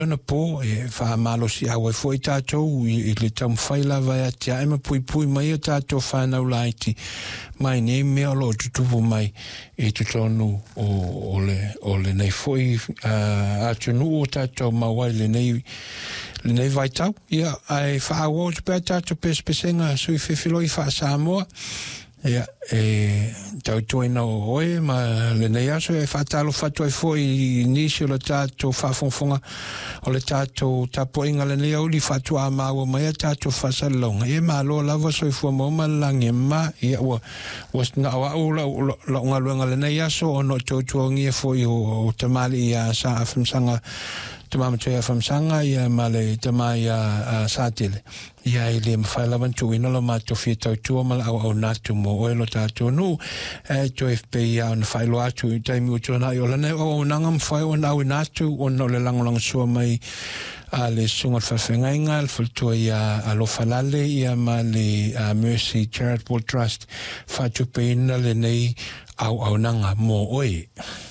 na po e fa malo si awe foi tatou I le tam faila vai atia e ma pui mai tatou fa na ulaiti mai nei me lo tutu mai e tutonu o le nei foi atunu o tatou mawai le nei vai tau ia ai fa o pe tatou pespesenga sui fefiloi fa Samoa ia tau tuina oe ma le nei aso e fatalo fatu ai foi nisi o le tatou fafonfonga o le tatou tapoinga le nei au li fatu a maua mai a tatou fasalonga e malo lava soifua mauma langi ma ia was na awa ula unga luenga le nei aso o no tautuangi e foi o tamali ia sa afimsanga tamama te afamsanga ia male tamai a satile ia ile mfailavan tuina la mato fita tu mal au natu mo oelo tatu no to FP ia on failo atu taimi utona yo lane o nangam fai o nau natu o no le langolang so mai ale sunga fafenga al fulto ia alo falale ia male Mercy Charitable Trust fatu peina le nei au nanga mo oi